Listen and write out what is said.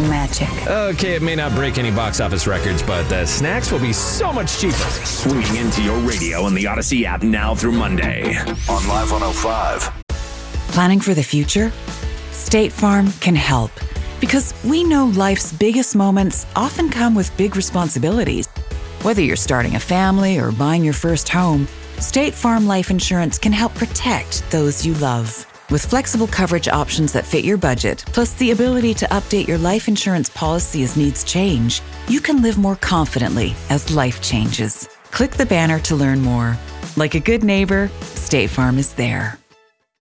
magic. Okay, it may not break any box office records, but the snacks will be so much cheaper. Swinging into your radio on the Odyssey app now through Monday on Live 105. Planning for the future? State Farm can help. Because we know life's biggest moments often come with big responsibilities. Whether you're starting a family or buying your first home, State Farm Life Insurance can help protect those you love. With flexible coverage options that fit your budget, plus the ability to update your life insurance policy as needs change, you can live more confidently as life changes. Click the banner to learn more. Like a good neighbor, State Farm is there.